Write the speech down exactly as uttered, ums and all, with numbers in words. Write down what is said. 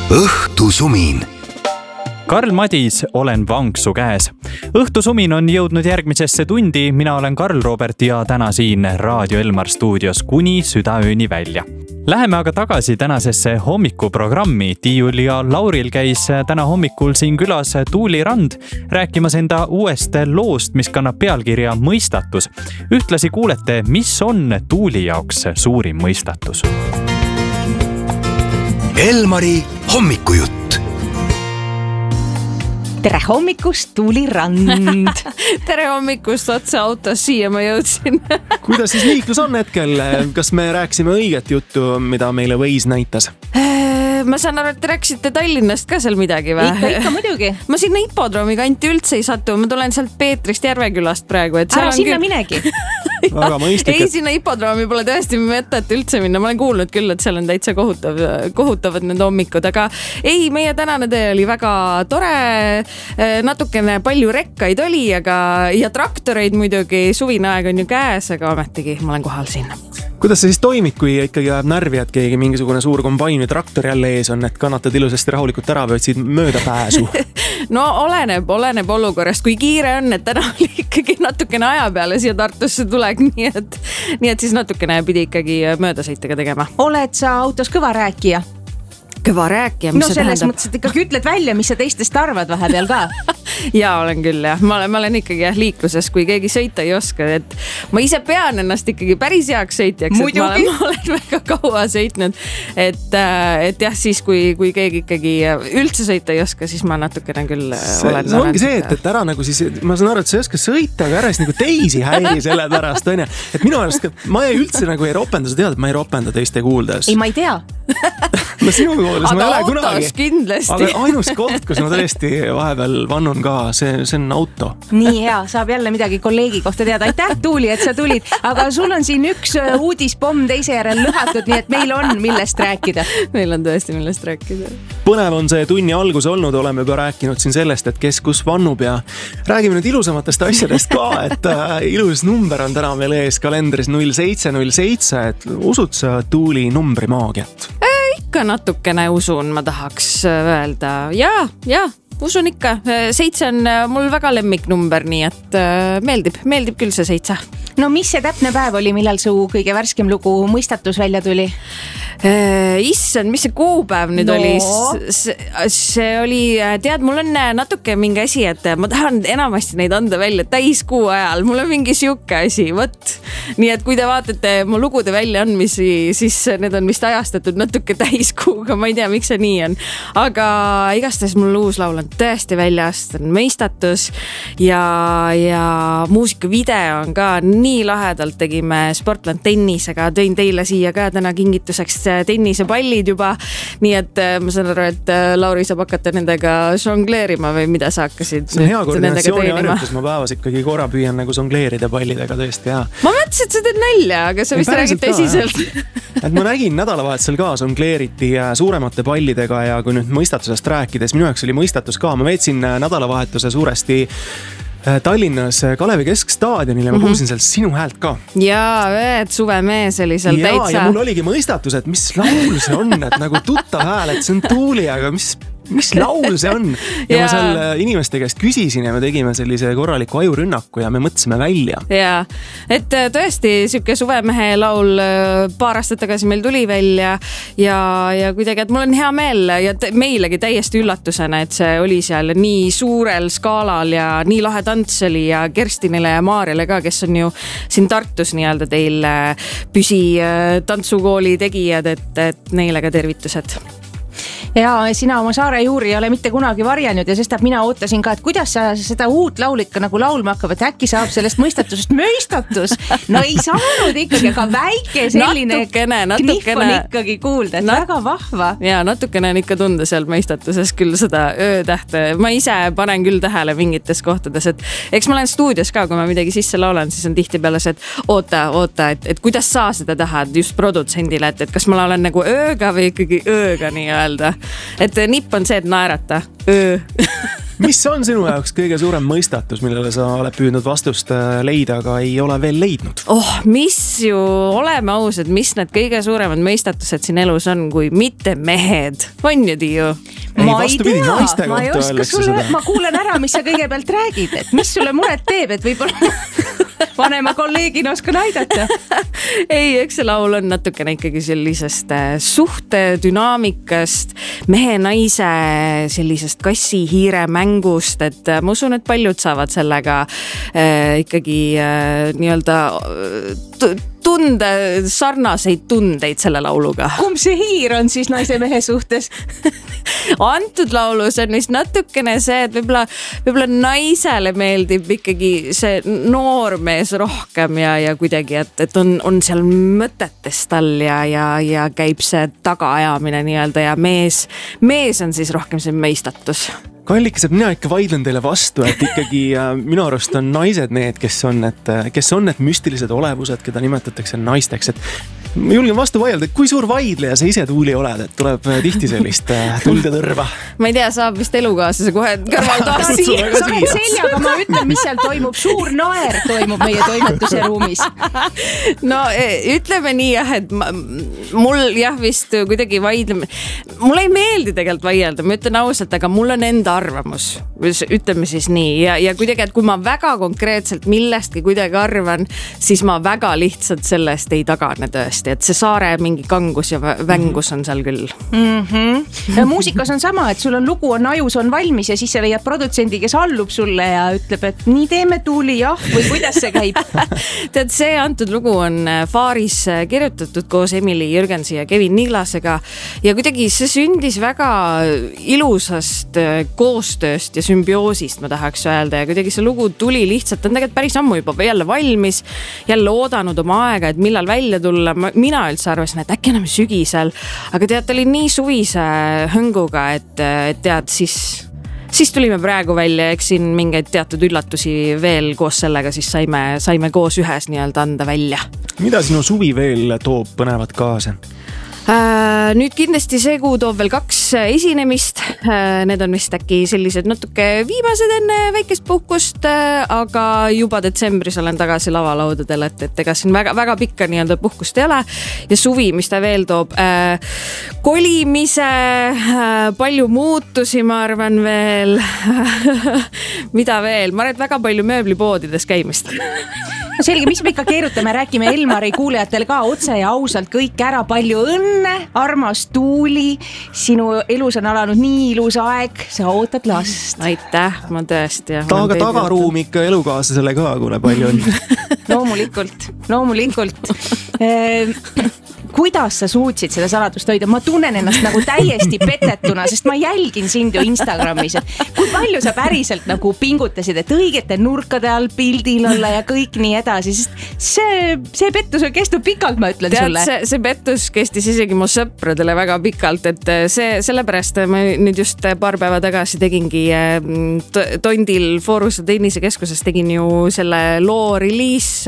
õhtusumin. Karl Madis, olen Vanksu käes. Õhtusumin on jõudnud järgmisesse tundi. Mina olen Karl Robert ja täna siin Raadio Elmar stuudios kuni südaööni välja. Läheme aga tagasi tänasesse hommikuprogrammi. Tiiul ja Lauril käis täna hommikul siin külas Tuuli Rand rääkimas enda uuest loost, mis kannab pealkirja Mõistatus. Ühtlasi kuulete, mis on Tuuli jaoks suurim mõistatus. Elmari hommikujutt. Tere hommikust, Tuuli Rand. Tere hommikust, otse autos siia ma jõudsin. Kuidas siis liiklus on hetkel? Kas me rääksime õiget juttu, mida meile Waze näitas? Ma saan aru, et te rääksite Tallinnast ka seal midagi või? Ikka, ikka muidugi. Ma sinna hipodroomi kanti üldse ei satu. Ma tulen sealt Peetrist Järvekülast praegu. Et Ära sinna küll... minegi. Väga mõistlik. Ei, sinna hipodroomi pole tõesti mõtet üldse minna. Ma olen kuulnud küll, et seal on täitsa kohutav, kohutavad need hommikud. Aga ei, meie tänane tee oli väga tore. Natukene palju rekkaid oli aga, ja traktoreid muidugi. Suvine aeg on ju käes, aga ometigi ma olen kohal siin. Kuidas see siis toimib, kui ikkagi jääb närvi, et keegi mingisugune suur kombain või traktor jälle ees on, et kannatad ilusasti rahulikult ära või otsid mööda pääsu? No oleneb, oleneb olukorrast, kui kiire on, et täna oli ikkagi natukene aja peale siia Tartusse tulek, nii et, nii et siis natukene pidi ikkagi möödasõitega tegema. Oled sa autos kõva rääkija? Kõva rääkija, mis no see selles tähendab? mõttes, et ikkagi ütled välja, mis sa teistest arvad vahepeal ka. Jaa, olen küll jah. Ma olen, ma olen ikkagi jah, liikluses, kui keegi sõita ei oska, et ma ise pean ennast ikkagi päris heaks sõitjaks, et ma olen, ma olen väga kaua sõitnud, et, et jah, siis kui, kui keegi ikkagi üldse sõita ei oska, siis ma natukene küll see, olen. See ongi see, et, et ära nagu siis, ma saan aru, et sa ei oska sõita, aga ära siis nagu teisi häiri selle pärast, on ja. Et minu arust, ma ei üldse nagu ei ropenda, sa tead, et ma ei ropenda teiste kuuldes. Ei, ma ei tea. No sinu kuuldes ma ei ole kunagi. Kindlasti. Aga ainus koht, kus ma tõesti vahepeal vannun ka, see, see on auto. Nii hea, saab jälle midagi kolleegi kohta teada. Aitäh, Tuuli, et sa tulid. Aga sul on siin üks uudispomm teise järel lõhatud, nii et meil on millest rääkida. Meil on tõesti millest rääkida. Põnev on see tunni algus olnud, oleme juba rääkinud siin sellest, et kes kus vannub ja räägime nüüd ilusamatest asjadest ka, et äh, ilus number on täna meil ees kalendris null seitse null seitse, et usud sa Tuuli numbri maagiat? Ikka natukene usun, ma tahaks öelda. Jaa, jaa, usun ikka. Seitse on mul väga lemmiknumber, nii et meeldib, meeldib küll see seitse. No mis see täpne päev oli, millal su kõige värskem lugu Mõistatus välja tuli? Issand, mis see kuupäev nüüd no. oli? See, see oli, tead, mul on natuke mingi asi, et ma tahan enamasti neid anda välja täiskuu ajal. Mul on mingi siuke asi, võt. Nii et kui te vaatate mu lugude väljaandmisi, siis need on vist ajastatud natuke täiskuuga. Ma ei tea, miks see nii on. Aga igastahes mul uus laul on tõesti väljast, on Mõistatus ja, ja muusikavideo on ka nii lahedalt. Tegime Sportland tennisega, tõin teile siia ka täna kingituseks tennisepallid juba, nii et ma saan aru, et Lauri saab hakata nendega žongleerima või mida sa hakkasid. See on hea koordinatsiooni harjutus, ma päevas ikkagi korra püüan nagu žongleerida pallidega tõesti hea. Ma mõtlesin, et sa teed nalja, aga sa vist räägid tõsiselt. Et ma nägin nädalavahetusel ka žongleeriti suuremate pallidega ja kui nüüd Mõistatusest rääkides, minu jaoks oli Mõistatus ka, ma veetsin nädalavahetuse suuresti Tallinnas Kalevi keskstaadionile, ma kuulsin seal sinu häält ka. Jaa, et suvemees oli seal ja, täitsa. Ja mul oligi Mõistatus, et mis laul see on, et nagu tuttav hääl, et see on Tuuli, aga mis... mis laul see on? Ja, ja ma seal inimeste käest küsisin ja me tegime sellise korraliku ajurünnaku ja me mõtlesime välja. Ja, et tõesti siuke suvemehe laul paar aastat tagasi meil tuli välja ja, ja kuidagi, et mul on hea meel ja meilegi täiesti üllatusena, et see oli seal nii suurel skaalal ja nii lahe tants oli ja Kerstinile ja Maarjale ka, kes on ju siin Tartus nii-öelda teil püsi tantsukooli tegijad, et, et neile ka tervitused. Ja sina oma saare juuri ei ole mitte kunagi varjanud ja sest mina ootasin ka, et kuidas sa seda uut laulika nagu laulma hakkab, et äkki saab sellest Mõistatusest Mõistatus. No ei saanud ikkagi, aga väike selline natukene, natukene. Knihv on ikkagi kuulda, et Nat- väga vahva. Ja natukene on ikka tunda seal Mõistatuses küll seda öötähte. Ma ise panen küll tähele mingites kohtades, et eks ma olen stuudios ka, kui ma midagi sisse laulan, siis on tihti peale see, et oota, oota, et, et kuidas sa seda tahad just produtsendile, et, et kas ma laulan nagu ööga või ikkagi ööga nii öelda. Et nipp on see, et naerata öö. mis on sinu jaoks kõige suurem mõistatus, millele sa oled püüdnud vastust leida, aga ei ole veel leidnud? Oh, mis ju, oleme ausad, mis need kõige suuremad mõistatused siin elus on, kui mitte mehed. On ju, Tiiu? Ei, ma ei tea, ma ei oska sulle, ma kuulen ära, mis sa kõigepealt räägid, et mis sulle muret teeb, et võib-olla vanema kolleegina oskan aidata. Ei, eks see laul on natukene ikkagi sellisest suhte dünaamikast, mehe naise sellisest kassi-hiire mängust, et ma usun, et paljud saavad sellega äh, ikkagi äh, nii-öelda t- tunde, sarnaseid tundeid selle lauluga. Kumb see hiir on siis naise mehe suhtes? Antud laulus on vist natukene see, et võib-olla, võib-olla naisele meeldib ikkagi see noormees rohkem ja, ja kuidagi, et, et on, on seal mõtetes tal ja, ja, ja käib see tagaajamine nii-öelda ja mees, mees on siis rohkem see meistatus. Kallikesed, mina ikka vaidlen teile vastu, et ikkagi äh, minu arust on naised need, kes on, et, kes on need müstilised olevused, keda nimetatakse naisteks, et ma julgen vastu vaielda, et kui suur vaidleja sa ise Tuuli oled, et tuleb tihti sellist äh, tulde tõrva. Ma ei tea, saab vist elukaaslase kohe kõrval taas siia. Sa oled seljaga, ma ütlen, mis seal toimub. Suur naer toimub meie toimetuse ruumis. No ütleme nii jah, et ma, mul jah vist kuidagi vaidleme. Mulle ei meeldi tegelikult vaielda, ma ütlen ausalt, aga mul on enda arvamus. Ütleme siis nii ja, ja kuidagi, et kui ma väga konkreetselt millestki kuidagi arvan, siis ma väga lihtsalt sellest ei tagane tõesti. Et see saare mingi kangus ja vängus on seal küll. Mm-hmm. Muusikas on sama, et sul on lugu, on ajus, on valmis ja siis sa leiad produtsendi, kes allub sulle ja ütleb, et nii teeme Tuuli, jah, või kuidas see käib? Tead, see antud lugu on Faaris kirjutatud koos Emily Jürgensi ja Kevin Niglasega ja kuidagi see sündis väga ilusast koostööst ja sümbioosist, ma tahaks öelda, ja kuidagi see lugu tuli lihtsalt, on tegelikult päris ammu juba jälle valmis, jälle oodanud oma aega, et millal välja tulla. Mina üldse arvasin, et äkki enam sügisel, aga tead, oli nii suvise hõnguga, et, et tead, siis, siis tulime praegu välja, eks siin mingeid teatud üllatusi veel koos sellega, siis saime, saime koos ühes nii-öelda anda välja. Mida sinu suvi veel toob põnevat kaasa? Nüüd kindlasti see kuu toob veel kaks esinemist. Need on vist äkki sellised natuke viimased enne väikest puhkust, aga juba detsembris olen tagasi lavalaudadel, et, et ega siin väga, väga pikka nii-öelda puhkust ei ole. Ja suvi, mis ta veel toob? Kolimise, palju muutusi, ma arvan veel. Mida veel? Ma arvan, et väga palju mööblipoodides käimist. No selge, mis me ikka keerutame, rääkime Elmari kuulejatel ka otse ja ausalt kõik ära, palju õnne, armas Tuuli, sinu elus on alanud nii ilus aeg, sa ootad last. Aitäh, ma tõesti. Taga tagaruum ikka elukaaslasele ka, kuule palju on. Loomulikult, loomulikult. Kuidas sa suutsid seda saladust hoida? Ma tunnen ennast nagu täiesti petetuna, sest ma jälgin sind ju Instagramis. Kui palju sa päriselt nagu pingutasid, et õigete nurkade all pildil olla ja kõik nii edasi, sest see, see pettus on kestnud pikalt, ma ütlen Tead, sulle. See, see pettus kestis isegi mu sõpradele väga pikalt, et see, sellepärast ma nüüd just paar päeva tagasi tegingi Tondil Fooruse Teenise Keskuses tegin ju selle loo release